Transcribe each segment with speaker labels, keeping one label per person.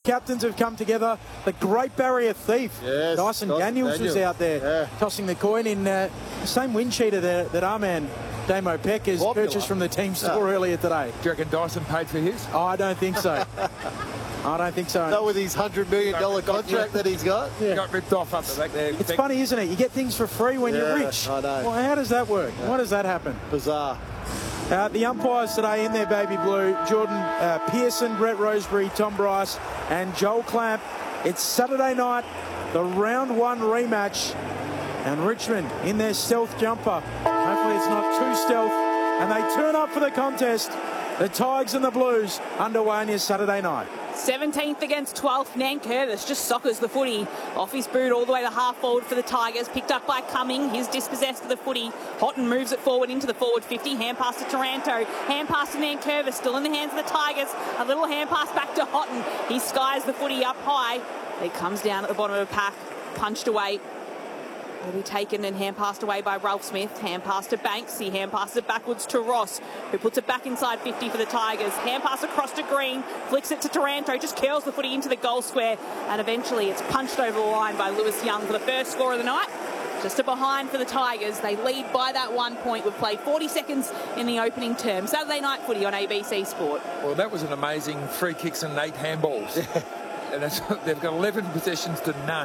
Speaker 1: captains have come together. The Great Barrier Thief.
Speaker 2: Yes,
Speaker 1: Dyson Daniels was out there tossing the coin in the same wind cheater that our man Damo Peck has purchased from the team store earlier today.
Speaker 3: Do you reckon Dyson paid for his?
Speaker 1: Oh, I don't think so. I don't think so.
Speaker 2: Not with his $100 million contract that he's got.
Speaker 3: Yeah. Got ripped off up the back there.
Speaker 1: It's funny, isn't it? You get things for free when you're rich.
Speaker 2: I know.
Speaker 1: Well, how does that work? Why does that happen?
Speaker 2: Bizarre.
Speaker 1: The umpires today in their baby blue, Jordan Pearson, Brett Roseberry, Tom Bryce and Joel Clamp. It's Saturday night, the round one rematch, and Richmond in their stealth jumper. Hopefully it's not too stealth, and they turn up for the contest. The Tigers and the Blues underway on your Saturday night.
Speaker 4: 17th against 12th. Nankervis just soccers the footy off his boot all the way to half forward for the Tigers. Picked up by Cumming. He's dispossessed of the footy. Houghton moves it forward into the forward 50. Hand pass to Taranto. Hand pass to Nankervis. Still in the hands of the Tigers. A little hand pass back to Houghton. He skies the footy up high. It comes down at the bottom of the pack. Punched away. Will be taken and hand passed away by Ralph Smith. Hand pass to Banks. He hand passes it backwards to Ross, who puts it back inside 50 for the Tigers. Hand pass across to Green. Flicks it to Taranto. Just curls the footy into the goal square. And eventually it's punched over the line by Lewis Young for the first score of the night. Just a behind for the Tigers. They lead by that 1 point. We've played 40 seconds in the opening term. Saturday night footy on ABC Sport.
Speaker 3: Well, that was an amazing free kicks and 8 handballs. And they've got 11 possessions to none.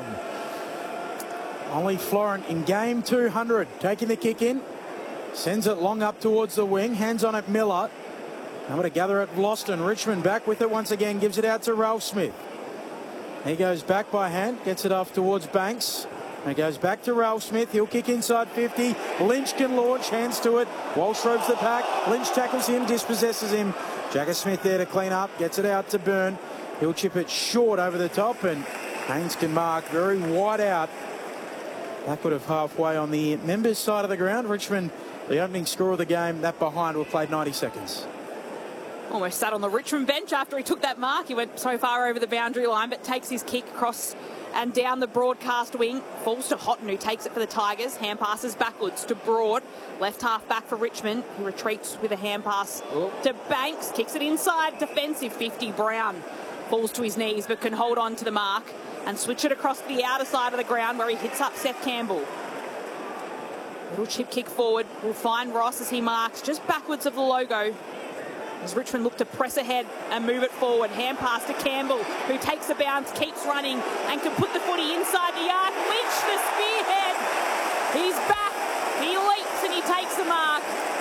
Speaker 1: Ollie Florent in game 200, taking the kick in, sends it long up towards the wing, hands on it Miller. Able to gather it Vlauston. Richmond back with it once again, gives it out to Ralph Smith. He goes back by hand, gets it off towards Banks. And goes back to Ralph Smith. He'll kick inside 50. Lynch can launch, hands to it. Walsh ropes the pack. Lynch tackles him, dispossesses him. Jagger Smith there to clean up, gets it out to Byrne. He'll chip it short over the top, and Haynes can mark very wide out. Backward of halfway on the members' side of the ground. Richmond, the opening score of the game, that behind, will play 90 seconds.
Speaker 4: Almost sat on the Richmond bench after he took that mark. He went so far over the boundary line, but takes his kick across and down the broadcast wing. Falls to Houghton, who takes it for the Tigers. Hand passes backwards to Broad. Left half back for Richmond. He retreats with a hand pass to Banks. Kicks it inside. Defensive 50, Brown. Falls to his knees, but can hold on to the mark and switch it across to the outer side of the ground where he hits up Seth Campbell. Little chip kick forward. Will find Ross as he marks just backwards of the logo. As Richmond look to press ahead and move it forward. Hand pass to Campbell, who takes a bounce, keeps running, and can put the footy inside the arc. Lynch the spearhead. He's back. He leaps and he takes the mark.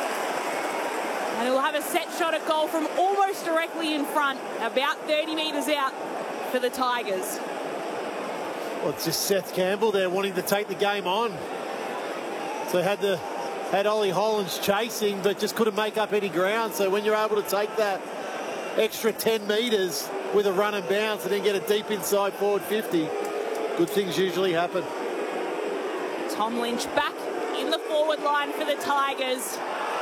Speaker 4: And he'll have a set shot at goal from almost directly in front, about 30 metres out for the Tigers.
Speaker 2: Well, it's just Seth Campbell there wanting to take the game on. So had Ollie Hollands chasing, but just couldn't make up any ground. So when you're able to take that extra 10 metres with a run and bounce and then get it deep inside forward 50, good things usually happen.
Speaker 4: Tom Lynch back in the forward line for the Tigers.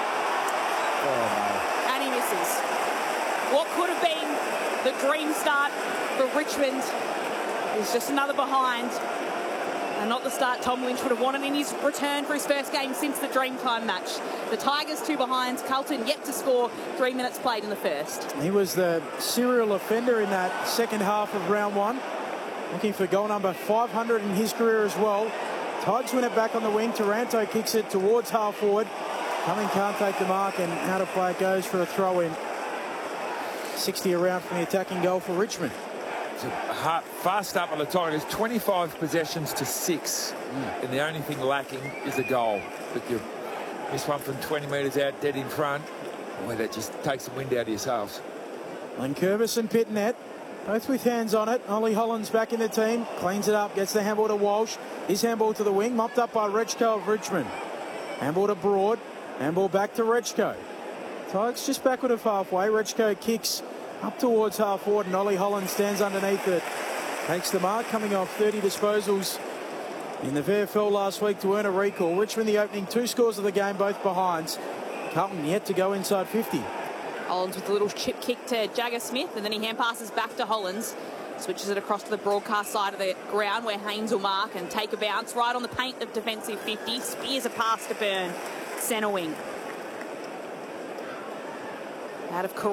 Speaker 4: And he misses. What could have been the dream start for Richmond is just another behind, and not the start Tom Lynch would have wanted in his return for his first game since the Dreamtime match. The Tigers 2 behinds. Carlton yet to score. 3 minutes played in the first.
Speaker 1: He was the serial offender in that second half of round one, looking for goal number 500 in his career as well. Tigers win it back on the wing. Taranto kicks it towards half forward. Cumming can't take the mark, and out of play it goes for a throw in. 60 around from the attacking goal for Richmond.
Speaker 3: Fast up on the Tigers, 25 possessions to 6. And the only thing lacking is a goal. But you miss one from 20 metres out, dead in front. Boy, that just takes the wind out of yourselves.
Speaker 1: Lankervis and Pitnet, both with hands on it. Ollie Hollands back in the team, cleans it up, gets the handball to Walsh. His handball to the wing, mopped up by Rechko of Richmond. Handball to Broad, handball back to Rechko. Tigers just backward of halfway. Rechko kicks up towards half forward, and Ollie Holland stands underneath it. Takes the mark, coming off 30 disposals in the VFL last week to earn a recall. Richmond the opening 2 scores of the game, both behinds. Carlton yet to go inside 50.
Speaker 4: Hollands with a little chip kick to Jagger Smith, and then he hand passes back to Hollands. Switches it across to the broadcast side of the ground where Haynes will mark and take a bounce right on the paint of defensive 50. Spears a pass to Byrne, centre wing. Out of Karoit.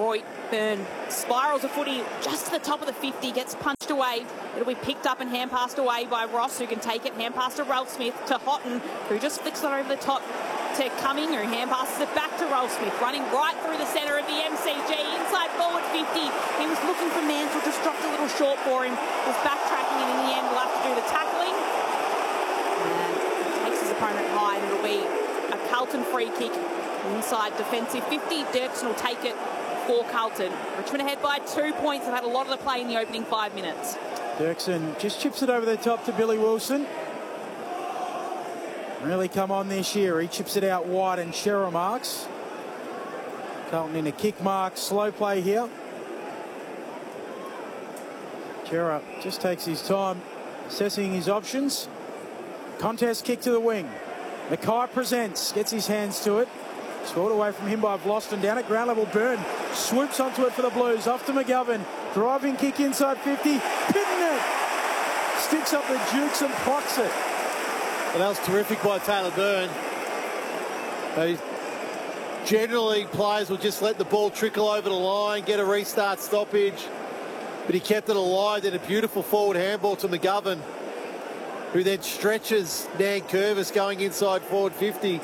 Speaker 4: Byrne spirals a footy just to the top of the 50, gets punched away. It'll be picked up and hand passed away by Ross, who can take it. Hand pass to Ralph Smith, to Houghton, who just flicks it over the top to Cumming, who hand passes it back to Ralph Smith, running right through the centre of the MCG, inside forward 50. He was looking for Mansell, just dropped a little short for him, was backtracking, and in the end will have to do the tackling. And takes his opponent high, and it'll be a Carlton free kick inside defensive 50. Dirksen will take it for Carlton. Richmond ahead by 2 points. They've had a lot of the play in the opening 5 minutes.
Speaker 1: Dirksen just chips it over the top to Billy Wilson. Really come on this year. He chips it out wide and Shearer marks. Carlton in a kick mark. Slow play here. Shearer just takes his time assessing his options. Contest kick to the wing. Mackay presents. Gets his hands to it. Scored away from him by Vlosten. Down at ground level, Byrne swoops onto it for the Blues. Off to McGovern. Driving kick inside 50. Hitting it. Sticks up the jukes and clocks it.
Speaker 2: Well, that was terrific by Taylor Byrne. Generally, players will just let the ball trickle over the line, get a restart stoppage. But he kept it alive. Then a beautiful forward handball to McGovern, who then stretches Nankervis going inside forward 50.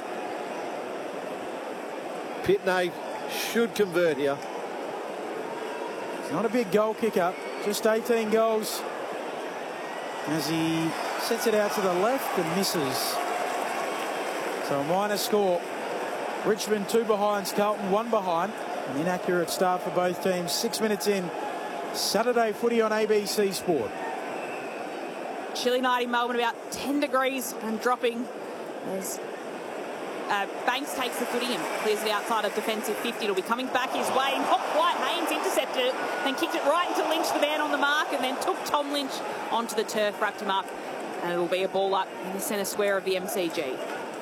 Speaker 2: Pitney should convert here.
Speaker 1: It's not a big goal kicker, just 18 goals. As he sets it out to the left and misses. So a minor score. Richmond 2 behinds, Carlton 1 behind. An inaccurate start for both teams. 6 minutes in. Saturday footy on ABC Sport.
Speaker 4: Chilly night in Melbourne, about 10 degrees and dropping. As Banks takes the footy and clears it outside of defensive 50. It'll be coming back his way. Not quite. Haynes intercepted it, then kicked it right into Lynch, the man on the mark, and then took Tom Lynch onto the turf, wrapped him up, and it'll be a ball up in the centre square of the MCG.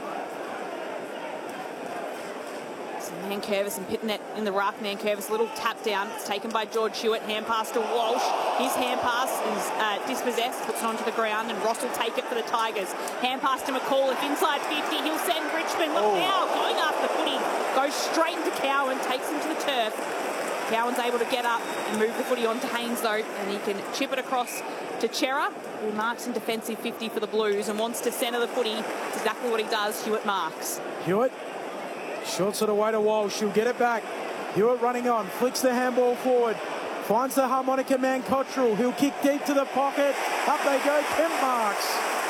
Speaker 4: Nankervis and Pitnet in the ruck. Nankervis, little tap down. It's taken by George Hewitt. Hand pass to Walsh. His hand pass is dispossessed. Puts it onto the ground, and Ross will take it for the Tigers. Hand pass to McAuliffe inside 50. He'll send Richmond. Look now, going after the footy. Goes straight into Cowan. Takes him to the turf. Cowan's able to get up and move the footy onto Haynes, though, and he can chip it across to Chera, who marks in defensive 50 for the Blues and wants to centre the footy. It's exactly what he does. Hewitt marks.
Speaker 1: Hewitt shorts it away to Walsh. She'll get it back. Hewitt running on. Flicks the handball forward. Finds the harmonica man, Cottrell. He'll kick deep to the pocket. Up they go. Kemp marks.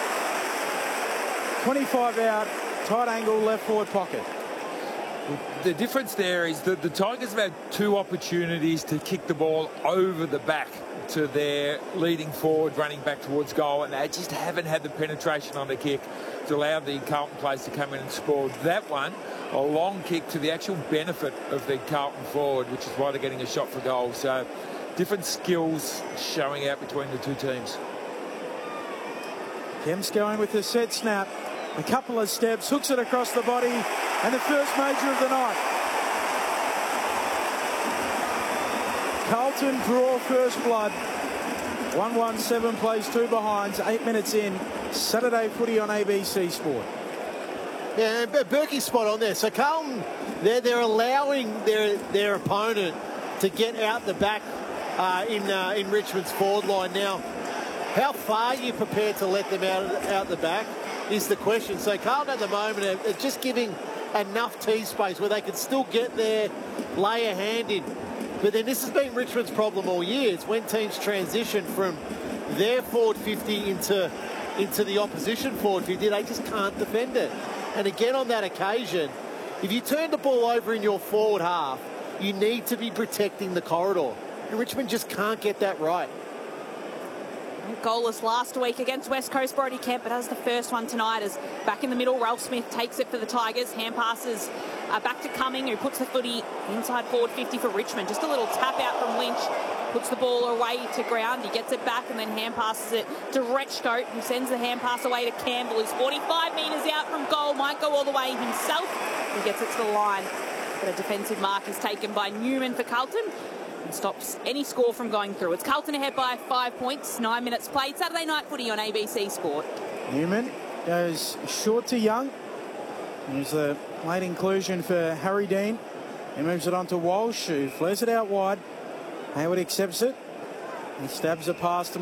Speaker 1: 25 out. Tight angle left forward pocket.
Speaker 3: The difference there is that the Tigers have had 2 opportunities to kick the ball over the back to their leading forward, running back towards goal, and they just haven't had the penetration on the kick to allow the Carlton players to come in and score. That one, a long kick to the actual benefit of the Carlton forward, which is why they're getting a shot for goal. So different skills showing out between the two teams.
Speaker 1: Kemp's going with the set snap. A couple of steps, hooks it across the body, and the first major of the night. Carlton draw first blood. 1-1-7 plays 2 behinds, 8 minutes in. Saturday footy on ABC Sport.
Speaker 2: Yeah, and Berkey's spot on there. So Carlton, they're allowing their opponent to get out the back in Richmond's forward line. Now, how far are you prepared to let them out the back is the question. So Carlton at the moment are just giving enough tee space where they can still get there, lay a hand in. But then this has been Richmond's problem all year. It's when teams transition from their forward 50 into the opposition forward 50, they just can't defend it. And again, on that occasion, if you turn the ball over in your forward half, you need to be protecting the corridor. And Richmond just can't get that right.
Speaker 4: Goalless last week against West Coast, Brody Kemp, but has the first one tonight as back in the middle, Ralph Smith takes it for the Tigers. Hand passes back to Cumming, who puts the footy inside forward 50 for Richmond. Just a little tap out from Lynch, puts the ball away to ground. He gets it back and then hand passes it to Retchcote, who sends the hand pass away to Campbell, who's 45 metres out from goal, might go all the way himself. He gets it to the line, but a defensive mark is taken by Newman for Carlton and stops any score from going through. It's Carlton ahead by 5 points, 9 minutes played. Saturday night footy on ABC Sport.
Speaker 1: Newman goes short to Young. There's a late inclusion for Harry Dean. He moves it on to Walsh, who flares it out wide. Hayward accepts it. He stabs a pass to